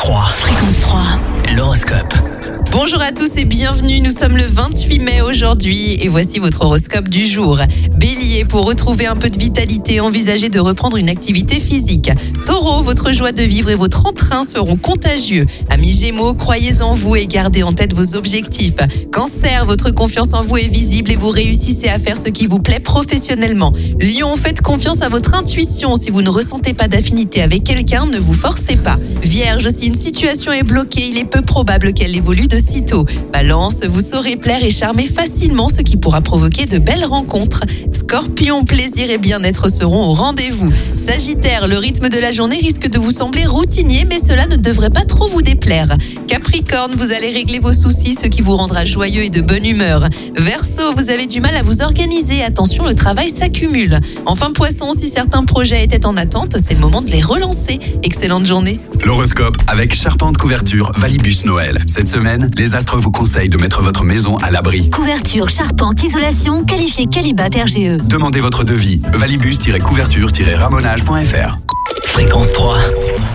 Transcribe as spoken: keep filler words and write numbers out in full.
trois. Fréquence trois. L'horoscope. Bonjour à tous et bienvenue, nous sommes le vingt-huit mai aujourd'hui et voici votre horoscope du jour. Bélier, pour retrouver un peu de vitalité, envisagez de reprendre une activité physique. Taureau, votre joie de vivre et votre entrain seront contagieux. Amis Gémeaux, croyez en vous et gardez en tête vos objectifs. Cancer, votre confiance en vous est visible et vous réussissez à faire ce qui vous plaît professionnellement. Lion, faites confiance à votre intuition. Si vous ne ressentez pas d'affinité avec quelqu'un, ne vous forcez pas. Vierge, si une situation est bloquée, il est peu probable qu'elle évolue de sitôt. Balance, vous saurez plaire et charmer facilement, ce qui pourra provoquer de belles rencontres. Scorpion, plaisir et bien-être seront au rendez-vous. Sagittaire, le rythme de la journée risque de vous sembler routinier, mais cela ne devrait pas trop vous déplaire. Capricorne, vous allez régler vos soucis, ce qui vous rendra joyeux et de bonne humeur. Verseau, vous avez du mal à vous organiser, attention, le travail s'accumule. Enfin Poisson, si certains projets étaient en attente, c'est le moment de les relancer. Excellente journée. L'horoscope avec Charpente Couverture Valibus Noël. Cette semaine, les astres vous conseillent de mettre votre maison à l'abri. Couverture, charpente, isolation, qualifié Qualibat R G E. Demandez votre devis. valibus-couverture-ramonage point f r. Fréquence trois.